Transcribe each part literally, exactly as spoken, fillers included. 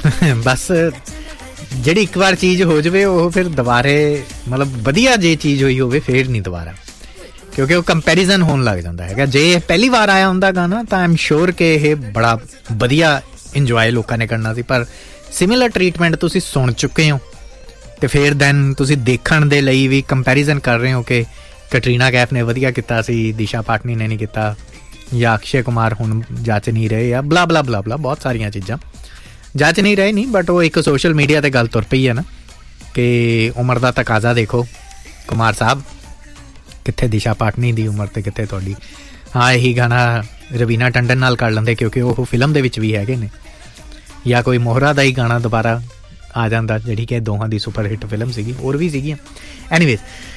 ਬਸ ਜਿਹੜੀ ਇੱਕ ਵਾਰ ਚੀਜ਼ ਹੋ ਜਾਵੇ ਉਹ ਫਿਰ ਦੁਬਾਰੇ ਮਤਲਬ ਵਧੀਆ ਜੇ ਚੀਜ਼ ਹੋਈ ਹੋਵੇ ਫਿਰ ਨਹੀਂ ਦੁਬਾਰਾ, ਕਿਉਂਕਿ ਉਹ ਕੰਪੈਰੀਜ਼ਨ ਹੋਣ ਲੱਗ ਜਾਂਦਾ ਹੈਗਾ। ਜੇ ਪਹਿਲੀ ਵਾਰ ਆਇਆ ਹੁੰਦਾ ਗਾਣਾ ਤਾਂ ਆਈ ਐਮ ਸ਼ੋਰ ਕਿ ਇਹ ਬੜਾ ਵਧੀਆ ਇੰਜੋਏ ਲੋਕਾਂ ਨੇ ਕਰਨਾ ਸੀ, ਪਰ ਸਿਮਿਲਰ ਟਰੀਟਮੈਂਟ ਤੁਸੀਂ ਸੁਣ ਚੁੱਕੇ ਹੋ ਅਤੇ ਫਿਰ ਦੈਨ ਤੁਸੀਂ ਦੇਖਣ ਦੇ ਲਈ ਵੀ ਕੰਪੈਰੀਜ਼ਨ ਕਰ ਰਹੇ ਹੋ ਕਿ ਕੈਟਰੀਨਾ ਕੈਫ ਨੇ ਵਧੀਆ ਕੀਤਾ ਸੀ, ਦਿਸ਼ਾ ਪਾਟਨੀ ਨੇ ਨਹੀਂ ਕੀਤਾ, ਜਾਂ ਅਕਸ਼ੇ ਕੁਮਾਰ ਹੁਣ ਜੱਚ ਨਹੀਂ ਰਹੇ, ਜਾਂ ਬਲਾ ਬਲਾ ਬਲਾ ਬਲਾ ਬਹੁਤ ਸਾਰੀਆਂ ਚੀਜ਼ਾਂ ਜੱਚ ਨਹੀਂ ਰਹੇ ਨਹੀਂ। ਬਟ ਉਹ ਇੱਕ ਸੋਸ਼ਲ ਮੀਡੀਆ 'ਤੇ ਗੱਲ ਤੁਰ ਪਈ ਹੈ ਨਾ ਕਿ ਉਮਰ ਦਾ ਤਕਾਜ਼ਾ ਦੇਖੋ ਕੁਮਾਰ ਸਾਹਿਬ, ਕਿੱਥੇ ਦਿਸ਼ਾ ਪਾਟਨੀ ਦੀ ਉਮਰ ਅਤੇ ਕਿੱਥੇ ਤੁਹਾਡੀ। ਹਾਂ, ਇਹੀ ਗਾਣਾ ਰਵੀਨਾ ਟੰਡਨ ਨਾਲ ਕਰ ਲੈਂਦੇ ਕਿਉਂਕਿ ਉਹ ਫਿਲਮ ਦੇ ਵਿੱਚ ਵੀ ਹੈਗੇ ਨੇ, ਜਾਂ ਕੋਈ ਮੋਹਰਾ ਦਾ ਹੀ ਗਾਣਾ ਦੁਬਾਰਾ ਆ ਜਾਂਦਾ ਜਿਹੜੀ ਕਿ ਦੋਹਾਂ ਦੀ ਸੁਪਰ ਹਿੱਟ ਫਿਲਮ ਸੀਗੀ, ਹੋਰ ਵੀ ਸੀਗੀਆਂ। ਐਨੀਵੇਜ਼,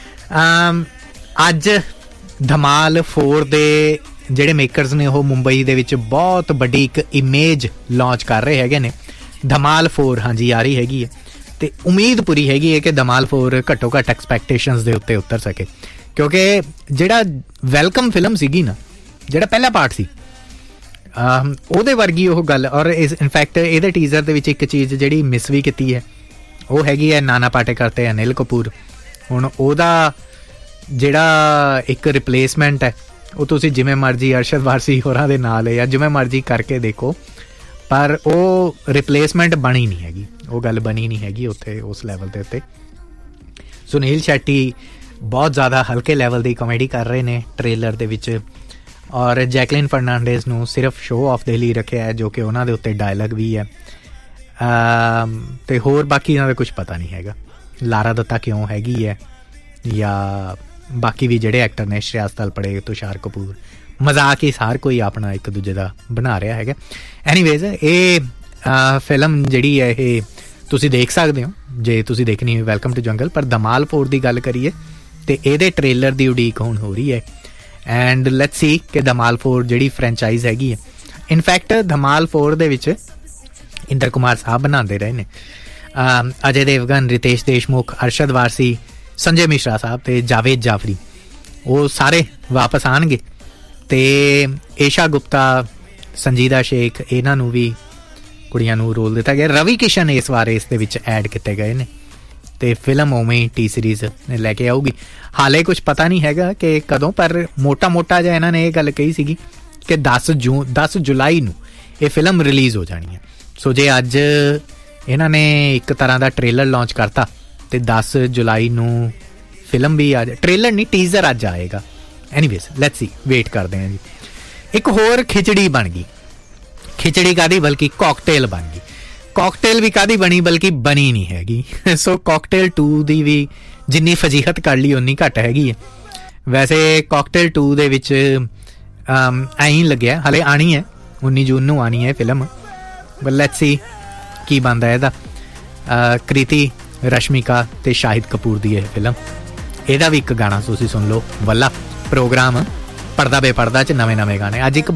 ਅੱਜ ਧਮਾਲ ਫੋਰ ਦੇ ਜਿਹੜੇ ਮੇਕਰਸ ਨੇ ਉਹ ਮੁੰਬਈ ਦੇ ਵਿੱਚ ਬਹੁਤ ਵੱਡੀ ਇੱਕ ਇਮੇਜ ਲਾਂਚ ਕਰ ਰਹੇ ਹੈਗੇ ਨੇ। ਧਮਾਲ ਫੋਰ ਹਾਂਜੀ ਆ ਰਹੀ ਹੈਗੀ ਹੈ ਅਤੇ ਉਮੀਦ ਪੂਰੀ ਹੈਗੀ ਹੈ ਕਿ ਧਮਾਲ ਫੋਰ ਘੱਟੋ ਘੱਟ ਐਕਸਪੈਕਟੇਸ਼ਨਸ ਦੇ ਉੱਤੇ ਉਤਰ ਸਕੇ, ਕਿਉਂਕਿ ਜਿਹੜਾ ਵੈਲਕਮ ਫਿਲਮ ਸੀਗੀ ਨਾ, ਜਿਹੜਾ ਪਹਿਲਾ ਪਾਰਟ ਸੀ, ਉਹਦੇ ਵਰਗੀ ਉਹ ਗੱਲ। ਔਰ ਇਸ ਇਨਫੈਕਟ ਇਹਦੇ ਟੀਜ਼ਰ ਦੇ ਵਿੱਚ ਇੱਕ ਚੀਜ਼ ਜਿਹੜੀ ਮਿਸ ਵੀ ਕੀਤੀ ਹੈ ਉਹ ਹੈਗੀ ਹੈ ਨਾਨਾ ਪਾਟੇਕਰ ਅਤੇ ਅਨਿਲ ਕਪੂਰ। ਹੁਣ ਉਹਦਾ ਜਿਹੜਾ ਇੱਕ ਰਿਪਲੇਸਮੈਂਟ ਹੈ ਉਹ ਤੁਸੀਂ ਜਿਵੇਂ ਮਰਜ਼ੀ ਅਰਸ਼ਦ ਵਾਰਸੀ ਹੋਰਾਂ ਦੇ ਨਾਲ ਜਾਂ ਜਿਵੇਂ ਮਰਜ਼ੀ ਕਰਕੇ ਦੇਖੋ, ਪਰ ਉਹ ਰਿਪਲੇਸਮੈਂਟ ਬਣੀ ਨਹੀਂ ਹੈਗੀ, ਉਹ ਗੱਲ ਬਣੀ ਨਹੀਂ ਹੈਗੀ ਉੱਥੇ ਉਸ ਲੈਵਲ ਦੇ ਉੱਤੇ। ਸੁਨੀਲ ਸ਼ੈਟੀ ਬਹੁਤ ਜ਼ਿਆਦਾ ਹਲਕੇ ਲੈਵਲ ਦੀ ਕਾਮੇਡੀ ਕਰ ਰਹੇ ਨੇ ਟ੍ਰੇਲਰ ਦੇ ਵਿੱਚ, ਔਰ ਜੈਕਲਿਨ ਫਰਨਾਂਡੇਜ਼ ਨੂੰ ਸਿਰਫ ਸ਼ੋਅ ਆਫ ਦੇ ਲਈ ਰੱਖਿਆ ਹੈ, ਜੋ ਕਿ ਉਹਨਾਂ ਦੇ ਉੱਤੇ ਡਾਇਲੌਗ ਵੀ ਹੈ। ਅਤੇ ਹੋਰ ਬਾਕੀ ਇਹਨਾਂ ਦਾ ਕੁਛ ਪਤਾ ਨਹੀਂ ਹੈਗਾ, ਲਾਰਾ ਦੱਤਾ ਕਿਉਂ ਹੈਗੀ ਹੈ, ਜਾਂ ਬਾਕੀ ਵੀ ਜਿਹੜੇ ਐਕਟਰ ਨੇ, ਸ਼੍ਰੇਯਾਸ ਤਲਪੜੇ, ਤੁਸ਼ਾਰ ਕਪੂਰ, ਮਜ਼ਾਕ ਹੀ ਹਰ ਕੋਈ ਆਪਣਾ ਇੱਕ ਦੂਜੇ ਦਾ ਬਣਾ ਰਿਹਾ ਹੈਗਾ। ਐਨੀਵੇਜ਼, ਇਹ ਫਿਲਮ ਜਿਹੜੀ ਹੈ ਇਹ ਤੁਸੀਂ ਦੇਖ ਸਕਦੇ ਹੋ ਜੇ ਤੁਸੀਂ ਦੇਖਣੀ ਹੋਈ ਵੈਲਕਮ ਟੂ ਜੰਗਲ। ਪਰ ਧਮਾਲ ਫੋਰ ਦੀ ਗੱਲ ਕਰੀਏ ਅਤੇ ਇਹਦੇ ਟ੍ਰੇਲਰ ਦੀ ਉਡੀਕ ਹੁਣ ਹੋ ਰਹੀ ਹੈ, ਐਂਡ ਲੈਟਸ ਸੀ ਕਿ ਧਮਾਲ ਫੋਰ ਜਿਹੜੀ ਫਰੈਂਚਾਈਜ਼ ਹੈਗੀ ਹੈ। ਇਨਫੈਕਟ ਧਮਾਲ ਫੋਰ ਦੇ ਵਿੱਚ ਇੰਦਰ ਕੁਮਾਰ ਸਾਹਿਬ ਬਣਾਉਂਦੇ ਰਹੇ ਨੇ, ਅਜੇ ਦੇਵਗਨ, ਰਿਤੇਸ਼ ਦੇਸ਼ਮੁਖ, ਅਰਸ਼ਦ ਵਾਰਸੀ, ਸੰਜੇ ਮਿਸ਼ਰਾ ਸਾਹਿਬ ਅਤੇ ਜਾਵੇਦ ਜਾਫਰੀ, ਉਹ ਸਾਰੇ ਵਾਪਸ ਆਉਣਗੇ। ਅਤੇ ਏਸ਼ਾ ਗੁਪਤਾ, ਸੰਜੀਦਾ ਸ਼ੇਖ, ਇਹਨਾਂ ਨੂੰ ਵੀ ਕੁੜੀਆਂ ਨੂੰ ਰੋਲ ਦਿੱਤਾ ਗਿਆ। ਰਵੀ ਕਿਸ਼ਨ ਇਸ ਵਾਰ ਇਸ ਦੇ ਵਿੱਚ ਐਡ ਕੀਤੇ ਗਏ ਨੇ ਅਤੇ ਫਿਲਮ ਉਵੇਂ ਹੀ ਟੀ ਸੀਰੀਜ਼ ਲੈ ਕੇ ਆਊਗੀ। ਹਾਲੇ ਕੁਛ ਪਤਾ ਨਹੀਂ ਹੈਗਾ ਕਿ ਕਦੋਂ, ਪਰ ਮੋਟਾ ਮੋਟਾ ਜਿਹਾ ਇਹਨਾਂ ਨੇ ਇਹ ਗੱਲ ਕਹੀ ਸੀਗੀ ਕਿ ਦਸ ਜੂਨ ਦਸ ਜੁਲਾਈ ਨੂੰ ਇਹ ਫਿਲਮ ਰਿਲੀਜ਼ ਹੋ ਜਾਣੀ ਹੈ। ਸੋ ਜੇ ਅੱਜ ਇਹਨਾਂ ਨੇ ਇੱਕ ਤਰ੍ਹਾਂ ਦਾ ਟ੍ਰੇਲਰ ਲਾਂਚ ਕਰਤਾ ਅਤੇ ਦਸ ਜੁਲਾਈ ਨੂੰ ਫਿਲਮ ਵੀ ਆ ਜਾ, ਟ੍ਰੇਲਰ ਨਹੀਂ ਟੀਜ਼ਰ ਅੱਜ ਆਏਗਾ। ਐਨੀਵੇਜ਼ ਲੈਟਸ ਸੀ, ਵੇਟ ਕਰਦੇ ਹਾਂ ਜੀ। ਇੱਕ ਹੋਰ ਖਿਚੜੀ ਬਣ ਗਈ, ਖਿਚੜੀ ਕਾਹਦੀ ਬਲਕਿ ਕਾਕਟੇਲ ਬਣ ਗਈ। ਕਾਕਟੇਲ ਵੀ ਕਾਹਦੀ ਬਣੀ ਬਲਕਿ ਬਣੀ ਨਹੀਂ ਹੈਗੀ। ਸੋ ਕਾਕਟੇਲ ਟੂ ਦੀ ਵੀ ਜਿੰਨੀ ਫਜੀਹਤ ਕਰ ਲਈ ਉਨੀ ਘੱਟ ਹੈਗੀ ਹੈ। ਵੈਸੇ ਕਾਕਟੇਲ ਟੂ ਦੇ ਵਿੱਚ ਐਂ ਹੀ ਲੱਗਿਆ ਹਾਲੇ ਆਉਣੀ ਹੈ, ਉੱਨੀ ਜੂਨ ਨੂੰ ਆਉਣੀ ਹੈ ਫਿਲਮ, ਬਟ ਲੈਟਸ ਸੀ ਕੀ ਬਣਦਾ ਇਹਦਾ। ਕ੍ਰਿਤੀ, ਰਸ਼ਮਿਕਾ ਅਤੇ ਸ਼ਾਹਿਦ ਕਪੂਰ ਦੀ ਇਹ ਫਿਲਮ, ਇਹਦਾ ਵੀ ਇੱਕ ਗਾਣਾ ਤੁਸੀਂ ਸੁਣ ਲਓ, ਵੱਲਾ ਪ੍ਰੋਗਰਾਮ ਪੜਦਾ ਬੇਪੜਦਾ 'ਚ ਨਵੇਂ ਨਵੇਂ ਗਾਣੇ। ਅੱਜ ਇੱਕ